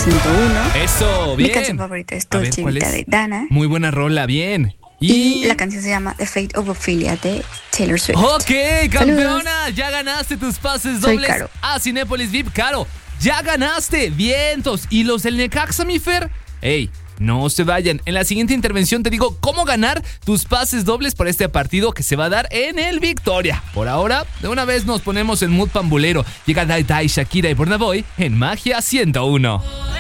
101. Eso, bien. Mi canción favorita es A ver, Dolce ¿cuál Vita es? de Dana. Muy buena rola, bien. Y la canción se llama The Fate of Ophelia de Taylor Swift. Ok, campeona, Saludos. ya ganaste tus pases Soy dobles Caro. a Cinépolis VIP. Caro, ya ganaste. Vientos. ¿Y los del Necaxa, mi Fer? Ey, no se vayan. En la siguiente intervención te digo cómo ganar tus pases dobles para este partido que se va a dar en el Victoria. Por ahora, de una vez nos ponemos en mood pambulero. Llega Dai Dai, Shakira y Burna Boy en Magia 101.